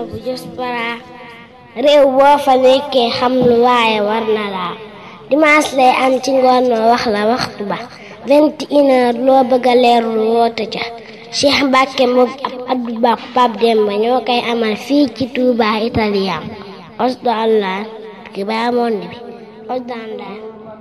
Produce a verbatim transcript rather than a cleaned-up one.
émission bu Diaspora réew boo fa nekkee xam lu waaye war na laa dimanche lay am ci ngoon noo wax la waxtu ba vingt et une heures loo bëgg a leerlu woote ca Cheikh Mbacke moom ab Abdou Ba Pape Demba ñoo koy amal fii ci Touba Italien osdo allah ki ba monde bi osdo allah